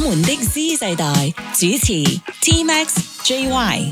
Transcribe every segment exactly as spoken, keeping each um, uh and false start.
們的 Z 世代主持 T Max J Y。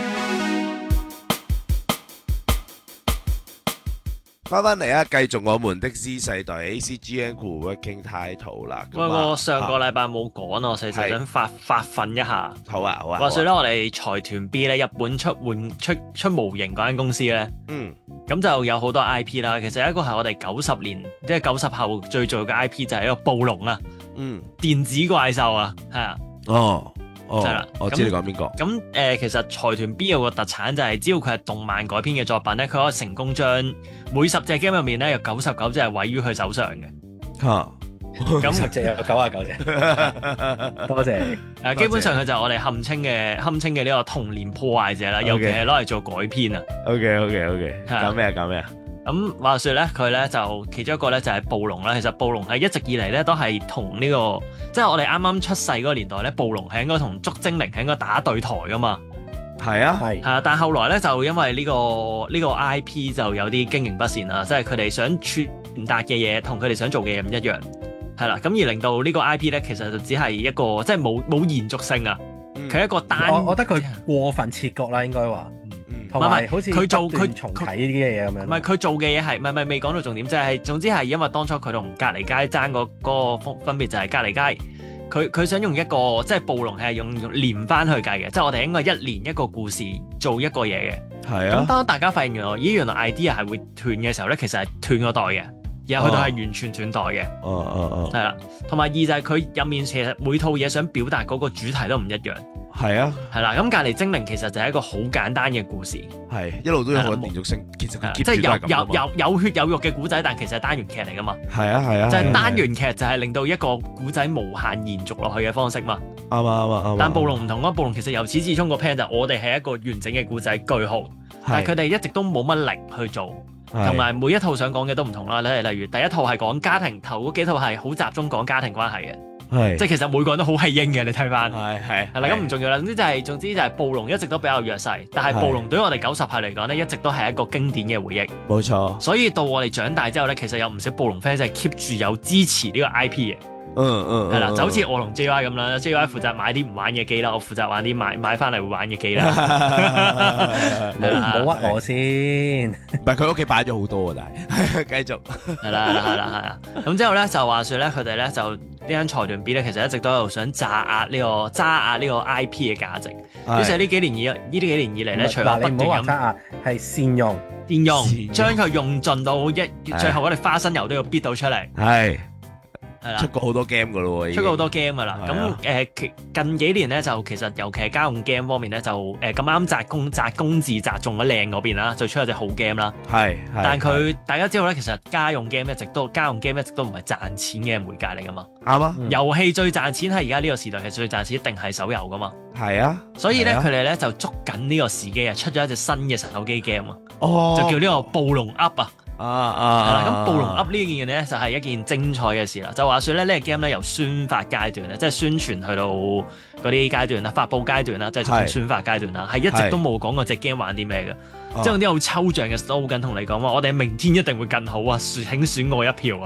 翻翻嚟啊！繼續我們的 Z 世代 A C G N Working Title 啦。 喂，我上個禮拜冇講啊，我細細想發發奮一下。 好啊，好啊。 話說咧，我哋財團 B 咧，日本出換出出模型嗰間公司咧， 嗯， 咁就有好多 I P 啦。其實一個係我哋九十年，即係九十後最做嘅 I P 就係一個暴龍啊， 嗯， 電子怪獸啊，係啊， 哦。哦， 係啦， 我知你講邊個。 咁誒、呃，其實財團 B 有個特產就係，只要佢係動漫改編嘅作品咧，佢可以成功將每十隻 game 入面咧有九十九隻係毀於佢手上嘅。 嚇， 咁十隻有九啊九隻，多謝。 誒，基本上佢就係我哋堪稱嘅堪稱嘅呢個童年破壞者啦， Okay. 尤其係攞嚟做改編啊。 OK，OK，OK，講咩啊？講咩啊？ 咁話說咧，佢咧就其中一個咧就係暴龍啦。其實暴龍係一直以嚟咧都係同呢個，即係我哋啱啱出世嗰個年代咧，暴龍係應該同捉精靈係應該打對台噶嘛。 係啊， 係係啊，但係後來咧就因為呢個呢個 I P 就有啲經營不善啦，即係佢哋想傳達嘅嘢同佢哋想做嘅嘢唔一樣，係啦，咁而令到呢個 I P 咧其實就只係一個即係冇冇延續性啊，佢係一個單， 我我覺得佢過分切割啦，應該話。同埋好似佢做佢重啟呢啲嘅嘢咁樣， 唔係佢做嘅嘢係，唔係唔係未講到重點，即係總之係因為當初佢同隔離街爭嗰嗰個分分別就係隔離街，佢佢想用一個即係暴龍係用用連翻去計嘅，即係我哋應該一連一個故事做一個嘢嘅。 係啊。 咁當大家發現原來咦原來 idea 係會斷嘅時候咧，其實係斷個代嘅，然後去到係完全斷代嘅。 哦哦哦。 係啦，同埋二就係佢入面其實每套嘢想表達嗰個主題都唔一樣。 係啊， 係啦，咁隔離精靈其實就係一個好簡單嘅故事， 係一路都有個連續性，其實佢 keep 即係住都係咁有有有有血有肉嘅古仔，但其實係單元劇嚟噶嘛。 係啊係啊， 就係單元劇就係令到一個古仔無限延續落去嘅方式嘛。 啱啊啱啊啱啊。 但暴龍唔同咯，暴龍其實由始至終個 plan 就係我哋係一個完整嘅古仔句號，但係佢哋一直都冇乜力去做，同埋每一套想講嘅都唔同啦。例例如第一套係講家庭，頭嗰幾套係好集中講家庭關係嘅。 係， 即係其實每個人都好係英嘅，你睇翻。 係係係啦，咁唔重要啦。總之就係、是、總之就係暴龍一直都比較弱勢，但係暴龍對於我哋九十後嚟講咧，一直都係一個經典嘅回憶。 冇錯。 所以到我哋長大之後咧，其實有唔少暴龍 fans 係 keep 住有支持呢個 I P 嘅。 嗯嗯。 係啦，就好似我同 J Y 咁啦 ，J Y 負責買啲唔玩嘅機啦，我負責玩啲買買翻嚟會玩嘅機啦。 唔好屈我先。 唔係佢屋企擺咗好多啊，但係繼續。 係啦係啦係啦係啦。咁之後咧就話説咧，佢哋咧就呢間財團 B 咧，其實一直都喺度想榨壓呢、呢個揸壓呢個 I P 嘅價值。於是呢幾年以呢啲幾年以嚟咧，除咗不斷咁揸壓，係善用善用，將佢用盡到一最後我哋花生油都要逼到出嚟。 係。 係啦， 出過好多 game 噶咯喎， 出過好多 game 噶啦。咁誒近幾年咧，就其實尤其係家用 game 方面咧，就誒咁啱擲公擲公字擲中咗靚嗰邊啦，就出咗隻好 game 啦。 係， 但係佢大家知道咧，其實家用 game 一直都家用 game 一直都唔係賺錢嘅媒介嚟噶嘛。 啱啊！ 遊戲最賺錢係而家呢個時代，其實最賺錢一定係手遊噶嘛。 係啊， 所以咧佢哋咧就捉緊呢個時機啊，出咗一隻新嘅手機 game 啊， 哦， 就叫呢個暴龍 Up 啊。 啊啊！ 係啦，咁暴龍 Up 呢件嘢咧就係一件精彩嘅事啦。就話説咧，呢個 game 咧由宣發階段咧，即係宣傳去到嗰啲階段啦，發布階段啦，即係宣發階段啦，係一直都冇講過隻 game 玩啲咩嘅，即係用啲好抽象嘅 slogan 同你講話，我哋明天一定會更好啊！請選我一票啊！